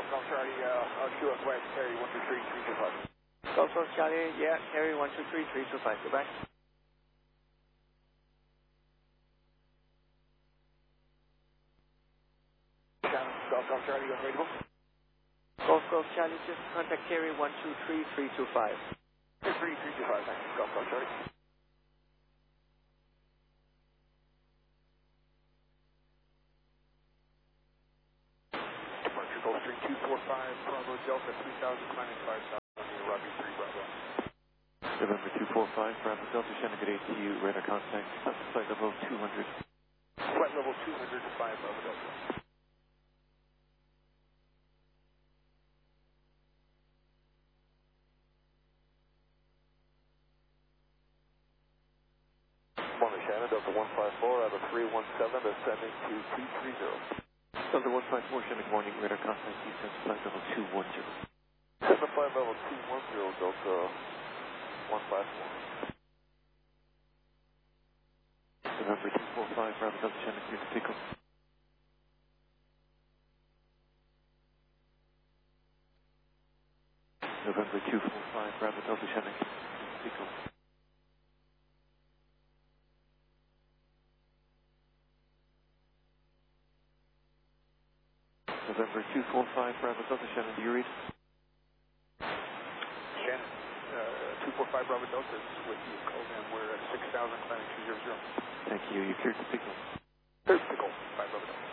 Golf Charlie, QS West, Harry 123-325. Golf Charlie, yeah, Harry 123-325, goodbye. Golf Charlie, you available? Golf Charlie, just contact Harry 123-325. 325, thanks. Golf Charlie. Departure Gulfstream 245, Bravo Delta 3000, climbing 5 south on the Robbie 3 Bravo. November 245, Bravo Delta, Shannon, good day to you, radar contact, flight level 200. Flight level 200 to 5 Bravo Delta. Morning, Shannon, Delta 154 out of 317, ascending to 230. Delta 154, Shannon, good morning, radar contact, descent, flight level 210. Descent flight level 210, Delta 154. November 245, Bravo Delta, Shannon, clear to Pickle. November 245, Bravo Delta, Shannon, clear to Pickle. November 245, Bravo Delta, Shannon, do you read? Shannon, 245 Bravo Delta is with you, Coleman. We're at 6,000, climbing 200. Thank you, you're clear to Pickle. Clear to Pickle, 5 Bravo Delta.